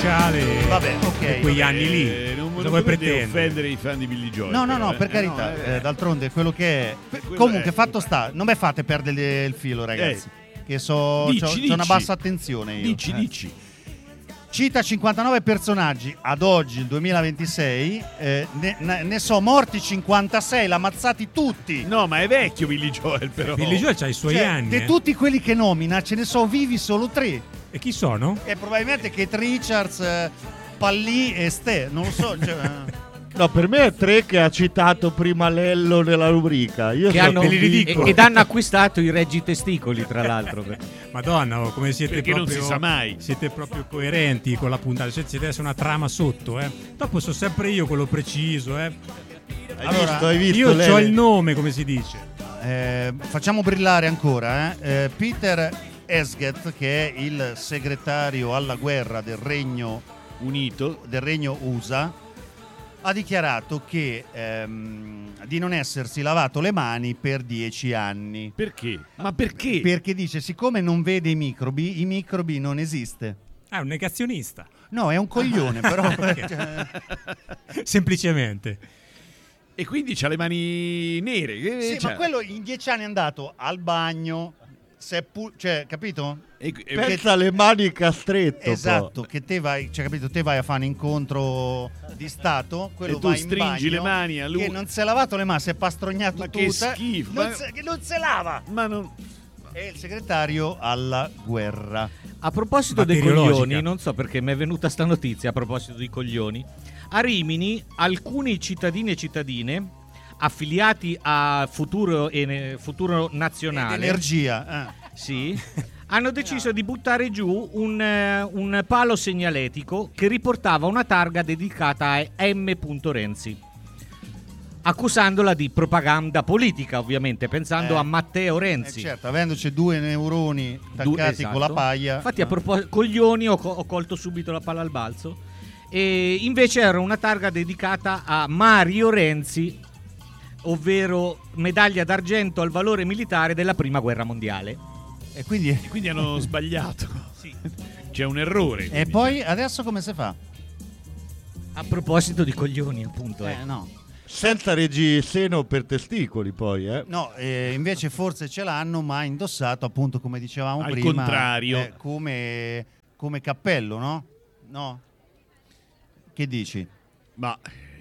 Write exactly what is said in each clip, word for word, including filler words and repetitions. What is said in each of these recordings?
sociale. Vabbè, ok. Quegli vabbè, anni lì. Eh, non Cosa non vuoi potete pretendere? offendere i fan di Billy Joel. No, no, però, no, eh. per carità, Eh, no, eh. eh, d'altronde quello che è. quello Comunque, è. fatto sta, non mi fate perdere il filo, ragazzi. Che so, Dici, c'ho, c'ho dici. una bassa attenzione io. Dici, eh. dici. Cita cinquantanove personaggi ad oggi, il duemilaventisei, eh, ne, ne- ne so morti cinquantasei, l'ammazzati tutti. No, ma è vecchio Billy Joel, però. Billy Joel c'ha i suoi Cioè, anni. di eh. tutti quelli che nomina, ce ne so vivi solo tre. E chi sono? E probabilmente Kate Richards, eh, Pallì e Ste, non lo so. Cioè, eh. No, per me è tre che ha citato prima Lello nella rubrica. Io Che sono hanno, convinto- e- ed hanno acquistato i reggi testicoli, tra l'altro. Madonna, oh, come siete Perché non proprio, si sa mai. siete proprio coerenti con la puntata. Cioè, ci deve essere una trama sotto, eh. Dopo sono sempre io quello preciso, eh. Hai Allora, visto, hai visto, Io ho Lele? il nome, come si dice. Eh, facciamo brillare ancora eh. Eh, Peter Esget, che è il segretario alla guerra del Regno Unito. del Regno U S A, ha dichiarato che ehm, di non essersi lavato le mani per dieci anni. Perché? Ma perché? Perché dice, siccome non vede i microbi, i microbi non esiste. Ah, è un negazionista. No, è un coglione, però. Ok. cioè, Semplicemente. E quindi c'ha le mani nere. Che sì, c'ha? ma quello in dieci anni è andato al bagno, si è pu- cioè, capito? E- e- Pensa alle maniche a stretto. Esatto, poi. che te vai, cioè, capito, te vai a fare un incontro di stato, quello E tu va in stringi bagno, le mani a lui. che non si è lavato le mani, si è pastrognato Ma che tutta, schifo, non ma- si, che non si lava. Ma non. È il segretario alla guerra. A proposito dei Batteriologica. coglioni, non so perché mi è venuta sta notizia a proposito dei coglioni. A Rimini alcuni cittadini e cittadine affiliati a Futuro, e Futuro Nazionale Energia. Eh. sì, hanno deciso di buttare giù un, eh, un palo segnaletico che riportava una targa dedicata a M. Renzi, accusandola di propaganda politica, ovviamente, pensando Eh. a Matteo Eh, Renzi. certo, avendoci due neuroni attaccati Du- esatto. con la paglia. Infatti, a eh. proposito, coglioni, ho, co- ho colto subito la palla al balzo. E invece era una targa dedicata a Mario Renzi, ovvero medaglia d'argento al valore militare della prima guerra mondiale. E quindi E quindi hanno sbagliato. C'è un errore. e quindi. poi adesso come si fa? A proposito di coglioni, appunto. Eh, Eh. no. Senza reggiseno per testicoli, poi, eh. No, eh, invece forse ce l'hanno, ma indossato appunto come dicevamo Al prima, contrario. eh, come, come cappello, no? No? Che dici? Ma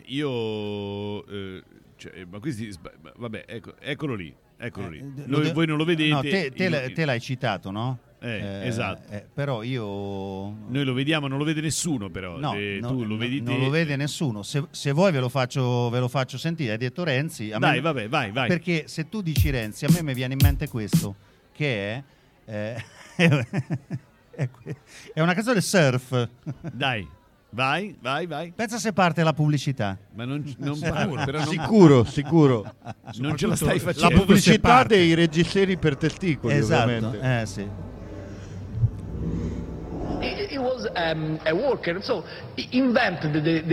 io. eh, cioè, ma questi. sba- ma Vabbè, ecco, eccolo lì. Eccolo lì. Eh, Noi- lo de- voi non lo vedete. No, te, te io- l'hai- te l'hai citato, no? Eh, esatto. eh, però io... Noi lo vediamo, non lo vede nessuno, però. No, Eh, no, tu lo no, vedi te. non lo vede nessuno. Se, se vuoi ve lo faccio, ve lo faccio sentire. Hai detto Renzi. A Dai, me- vabbè, vai, vai. Perché se tu dici Renzi, a me mi viene in mente questo, che è... eh, è que- è una canzone surf. Dai, vai, vai, vai. Pensa se parte la pubblicità. Ma non, non parlo, però non, Sicuro, sicuro. non ce la stai Soprattutto La facendo. pubblicità parte. dei reggiseni per testicoli, Esatto, ovviamente. eh sì. He, he was um, a worker, so he invented the, the